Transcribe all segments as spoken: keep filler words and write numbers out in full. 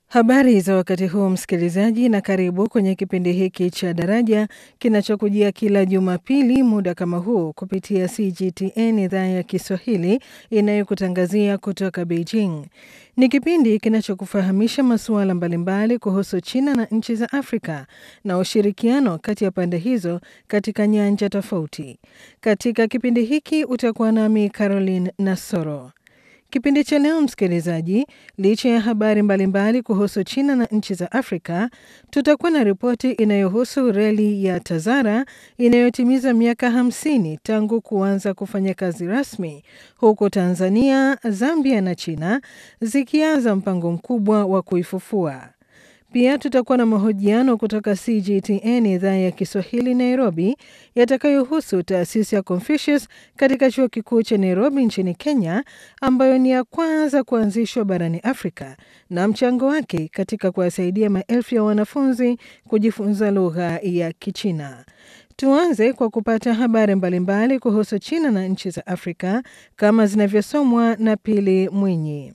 Habari za wakati huu msikilizaji, na karibu kwenye kipindi hiki cha Daraja kinachokujia kila Jumapili muda kama huu kupitia C G T N idhaa ya Kiswahili inayokutangazia kutoka Beijing. Ni kipindi kinachokufahamisha masuala mbalimbali kuhusu China na nchi za Afrika na ushirikiano kati ya pande hizo katika nyanja tofauti. Katika kipindi hiki utakuwa nami Caroline Nasoro. Kipindi cha leo msikilizaji, licha ya habari mbalimbali kuhusu China na nchi za Afrika, tutakuwa na ripoti inayohusu reli ya Tazara inayotimiza miaka hamsini tangu kuanza kufanya kazi rasmi, huku Tanzania, Zambia na China zikianza mpango mkubwa wa kuifufua. Pia tutakuwa na mahojiano kutoka C G T N idhaa ya Kiswahili Nairobi yatakayohusu taasisi ya Confucius katika chuo kikuu cha Nairobi nchini Kenya, ambayo ni ya kwanza kuanzishwa barani Afrika, na mchango wake katika kuwasaidia maelfu ya wanafunzi kujifunza lugha ya Kichina. Tuanze kwa kupata habari mbalimbali kuhusu China na nchi za Afrika kama zinavyosomwa na Pili Mwinyi.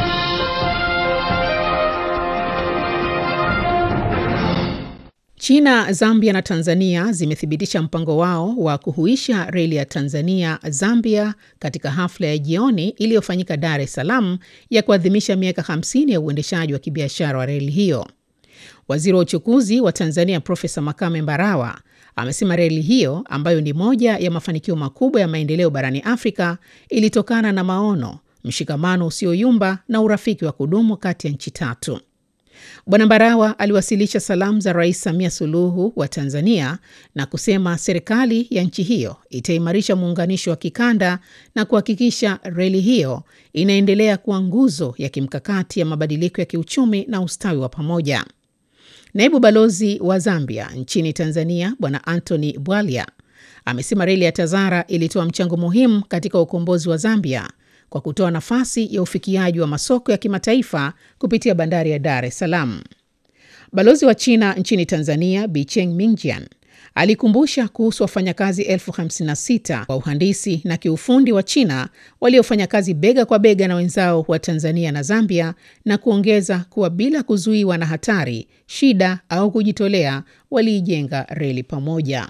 China, Zambia na Tanzania zimethibitisha mpango wao wa kuhuisha reli ya Tanzania Zambia katika hafla ya jioni iliyofanyika Dar es Salaam ya kuadhimisha miaka hamsini ya uendeshaji wa kibiashara wa reli hiyo. Waziri wa uchukuzi wa Tanzania Profesa Makame Mbarawa amesema reli hiyo, ambayo ni moja ya mafanikio makubwa ya maendeleo barani Afrika, ilitokana na maono, mshikamano usioyumba na urafiki wa kudumu kati ya nchi tatu. Bwana Mbarawa aliwasilisha salamu za Rais Samia Suluhu wa Tanzania na kusema serikali ya nchi hiyo itaimarisha muunganisho wa kikanda na kuhakikisha reli hiyo inaendelea kuwa nguzo ya kimkakati ya mabadiliko ya kiuchumi na ustawi wa pamoja. Naibu balozi wa Zambia nchini Tanzania, Bwana Anthony Bwalya, amesema reli ya Tazara ilitoa mchango muhimu katika ukombozi wa Zambia kwa kutoa nafasi ya ufikiaji wa masoko ya kimataifa kupitia bandari ya Dar es Salaam. Balozi wa China nchini Tanzania, Bi Cheng Mingjian, alikumbusha kuhusu wafanyakazi elfu hamsini na sita wa uhandisi na kiufundi wa China waliofanya kazi bega kwa bega na wenzao wa Tanzania na Zambia, na kuongeza kuwa bila kuzuiwa na hatari, shida au kujitolea, waliijenga reli pamoja.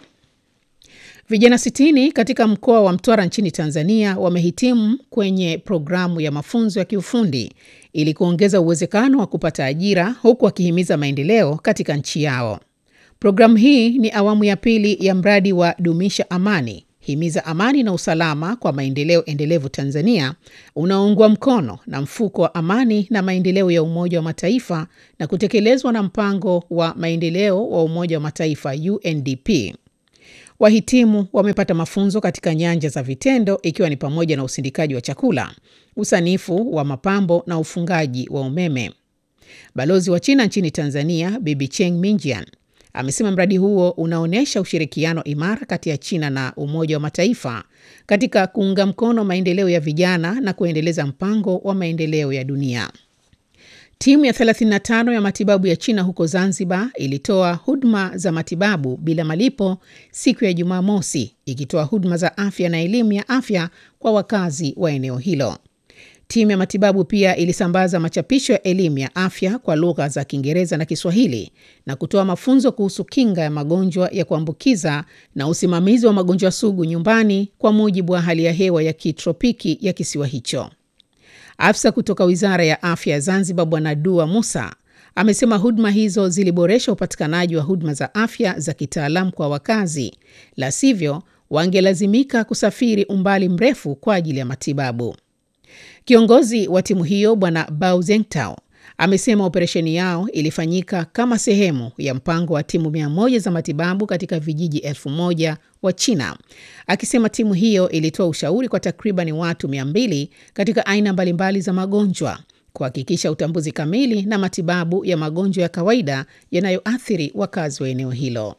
Vijana sitini katika mkoa wa Mtwara nchini Tanzania wamehitimu kwenye programu ya mafunzo ya kiufundi ili kuongeza uwezekano wa kupata ajira, huku wakihimiza maendeleo katika nchi yao. Programu hii ni awamu ya pili ya mradi wa Dumisha Amani, himiza amani na usalama kwa maendeleo endelevu Tanzania, unaoungwa mkono na mfuko wa amani na maendeleo ya Umoja wa Mataifa na kutekelezwa na mpango wa maendeleo wa Umoja wa Mataifa U N D P. Wahitimu wamepata mafunzo katika nyanja za vitendo, ikiwa ni pamoja na usindikaji wa chakula, usanifu wa mapambo na ufungaji wa umeme. Balozi wa China nchini Tanzania, Bibi Cheng Mingjian, amesema mradi huo unaonesha ushirikiano imara kati ya China na Umoja wa Mataifa katika kuunga mkono maendeleo ya vijana na kuendeleza mpango wa maendeleo ya dunia. Timu ya thelathini na tano ya matibabu ya China huko Zanzibar ilitoa huduma za matibabu bila malipo siku ya Jumamosi, ikitoa huduma za afya na elimu ya afya kwa wakazi wa eneo hilo. Timu ya matibabu pia ilisambaza machapisho ya elimu ya afya kwa lugha za Kiingereza na Kiswahili na kutoa mafunzo kuhusu kinga ya magonjwa ya kuambukiza na usimamizi wa magonjwa sugu nyumbani kwa mujibu wa hali ya hewa ya kitropiki ya kisiwa hicho. Afisa kutoka Wizara ya Afya ya Zanzibar, Bwana Dua Musa, amesema huduma hizo ziliboresha upatikanaji wa huduma za afya za kitaalamu kwa wakazi, la sivyo wangelazimika kusafiri umbali mrefu kwa ajili ya matibabu. Kiongozi wa timu hiyo, Bwana Bao Zengtao, amesema operesheni yao ilifanyika kama sehemu ya mpango wa timu mia moja za matibabu katika vijiji elfu moja wa China. Akisema timu hiyo ilitoa ushauri kwa takriban watu mia mbili katika aina mbalimbali za magonjwa, kuhakikisha utambuzi kamili na matibabu ya magonjwa ya kawaida yanayoathiri wakazi wa eneo hilo.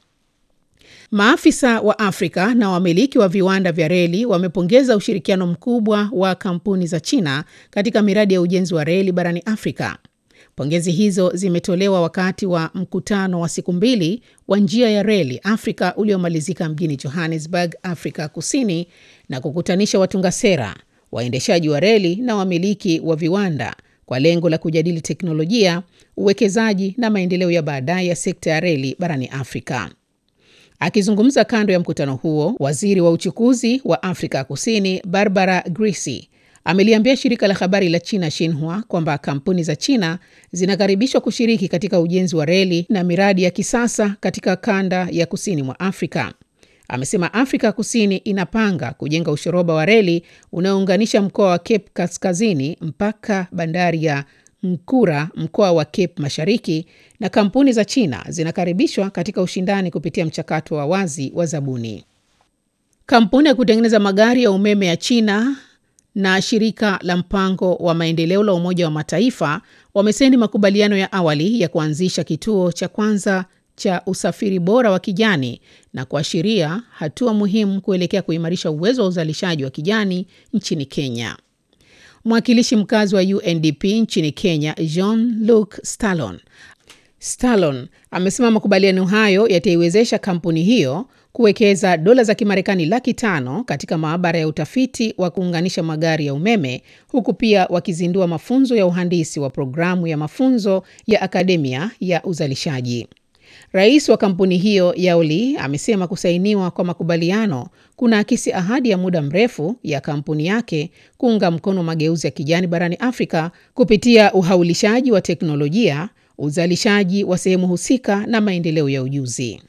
Maafisa wa Afrika na wamiliki wa viwanda vya reli wamepongeza ushirikiano mkubwa wa kampuni za China katika miradi ya ujenzi wa reli barani Afrika. Pongezi hizo zimetolewa wakati wa mkutano wa siku mbili wa njia ya reli Afrika uliomalizika mjini Johannesburg, Afrika Kusini, na kukutanisha watunga sera, waendeshaji wa reli na wamiliki wa viwanda kwa lengo la kujadili teknolojia, uwekezaji na maendeleo ya baadaye ya sekta ya reli barani Afrika. Akizungumza kando ya mkutano huo, waziri wa uchukuzi wa Afrika Kusini Barbara Grisi ameliambia shirika la habari la China Xinhua kwamba kampuni za China zinakaribishwa kushiriki katika ujenzi wa reli na miradi ya kisasa katika kanda ya kusini mwa Afrika. Amesema Afrika Kusini inapanga kujenga ushoroba wa reli unaounganisha mkoa wa Cape Kaskazini mpaka bandari ya Nkura, mkoa wa Cape Mashariki, na kampuni za China zinakaribishwa katika ushindani kupitia mchakato wa wazi wa zabuni. Kampuni ya kutengeneza magari ya umeme ya China na shirika la mpango wa maendeleo la Umoja wa Mataifa wamesaini makubaliano ya awali ya kuanzisha kituo cha kwanza cha usafiri bora wa kijani na kuashiria hatua muhimu kuelekea kuimarisha uwezo wa uzalishaji wa kijani nchini Kenya. Mwakilishi mkazi wa U N D P nchini Kenya, Jean-Luc Stallon, Stallon amesema makubaliano hayo yataiwezesha kampuni hiyo kuwekeza dola za Kimarekani laki tano katika maabara ya utafiti wa kuunganisha magari ya umeme, huku pia wakizindua mafunzo ya uhandisi wa programu ya mafunzo ya akademia ya uzalishaji. Rais wa kampuni hiyo Yao Li amesema kusainiwa kwa makubaliano kuna akisi ahadi ya muda mrefu ya kampuni yake kuunga mkono mageuzi ya kijani barani Afrika kupitia uhaulishaji wa teknolojia, uzalishaji wa sehemu husika na maendeleo ya ujuzi.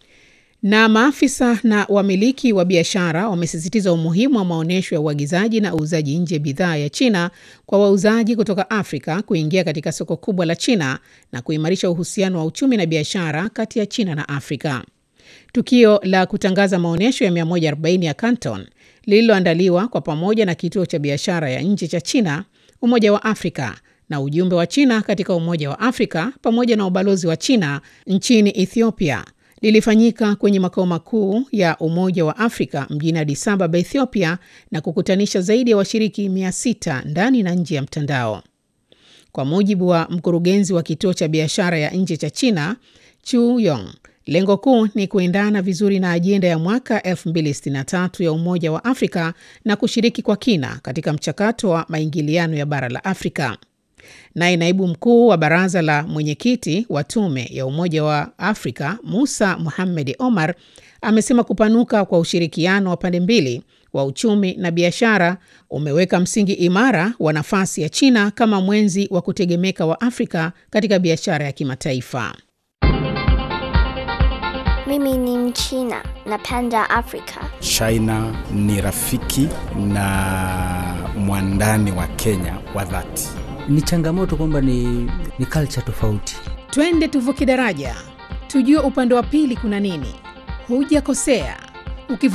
Na maafisa na wamiliki wa biashara wamesisitiza umuhimu wa maonesho ya uagizaji na uuzaji nje bidhaa ya China kwa wauzaji kutoka Afrika kuingia katika soko kubwa la China na kuimarisha uhusiano wa uchumi na biashara kati ya China na Afrika. Tukio la kutangaza maonesho ya mia moja arobaini ya Canton lililoandaliwa kwa pamoja na kituo cha biashara ya nje cha China, Umoja wa Afrika na ujumbe wa China katika Umoja wa Afrika pamoja na ubalozi wa China nchini Ethiopia lilifanyika kwenye makao makuu ya Umoja wa Afrika mjini Addis Ababa, Ethiopia, na kukutanisha zaidi ya washiriki mia sita ndani na nje ya mtandao. Kwa mujibu wa mkurugenzi wa kituo cha biashara ya nje cha China, Chu Yong, lengo kuu ni kuendana vizuri na ajenda ya mwaka elfu mbili sitini na tatu ya Umoja wa Afrika na kushiriki kwa kina katika mchakato wa maingiliano ya bara la Afrika. Naye naibu mkuu wa baraza la mwenyekiti wa tume ya Umoja wa Afrika, Musa Mohamed Omar, amesema kupanuka kwa ushirikiano wa pande mbili wa uchumi na biashara umeweka msingi imara wa nafasi ya China kama mwenzi wa kutegemeka wa Afrika katika biashara ya kimataifa. Mimi ni Mchina, napenda Afrika. China ni rafiki na mwandani wa Kenya wa dhati. Ni changamoto kwamba ni, ni culture tofauti. Twende tuvuke daraja, tujue upande wa pili kuna nini. Hujakosea.